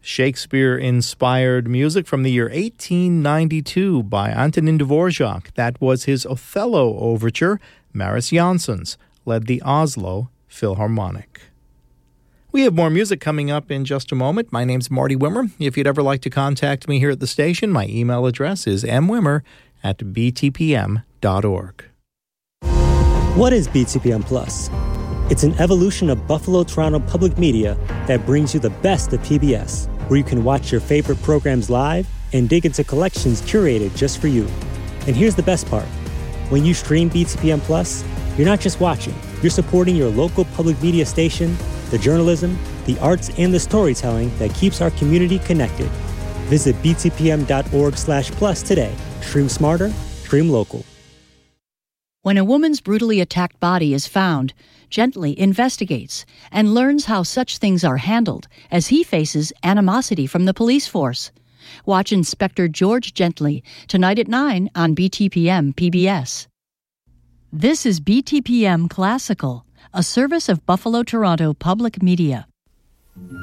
Shakespeare-inspired music from the year 1892 by Antonin Dvorak. That was his Othello overture. Maris Janssens led the Oslo Philharmonic. We have more music coming up in just a moment. My name's Marty Wimmer. If you'd ever like to contact me here at the station, my email address is mwimmer@btpm.org. What is BTPM Plus? It's an evolution of Buffalo Toronto Public Media that brings you the best of PBS, where you can watch your favorite programs live and dig into collections curated just for you. And here's the best part. When you stream BTPM Plus, you're not just watching, you're supporting your local public media station, the journalism, the arts, and the storytelling that keeps our community connected. Visit btpm.org/plus today. Stream smarter, stream local. When a woman's brutally attacked body is found, Gently investigates and learns how such things are handled as he faces animosity from the police force. Watch Inspector George Gently tonight at 9 on BTPM PBS. This is BTPM Classical, a service of Buffalo Toronto Public Media.